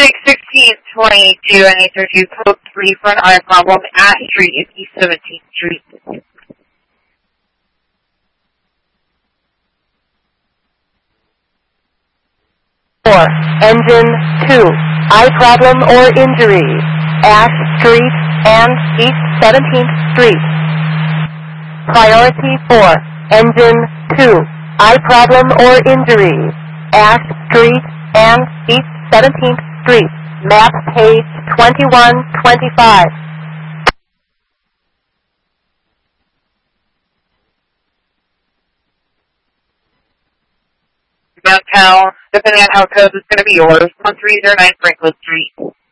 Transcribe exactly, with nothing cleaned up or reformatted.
six sixteen twenty-two, I need to do code three for an eye problem at Street at East seventeenth Street. four, engine two, eye problem or injury, Ash Street and East seventeenth Street. Priority four, engine two, eye problem or injury, Ash Street and East seventeenth Street. Map page twenty-one twenty-five. Downtown, depending on how it goes, it's going to be yours. one three zero nine Franklin Street.